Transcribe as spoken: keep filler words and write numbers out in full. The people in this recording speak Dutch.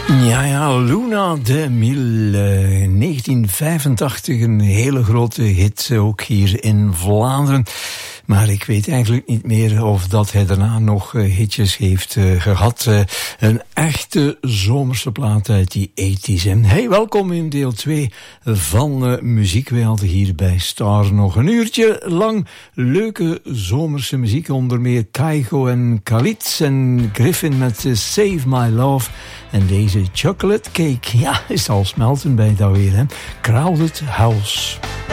Ja, ja, Luna de Mille, negentien vijfentachtig, een hele grote hit, ook hier in Vlaanderen. Maar ik weet eigenlijk niet meer of dat hij daarna nog uh, hitjes heeft uh, gehad. Uh, een echte zomerse plaat uit die tachtiger jaren. Hey, welkom in deel twee van uh, Muziekwereld hier bij Star. Nog een uurtje lang leuke zomerse muziek. Onder meer Kygo en Khalid en Griffin met uh, Save My Love. En deze chocolate cake, ja, is al smelten bij dat weer, hè. Crowded House.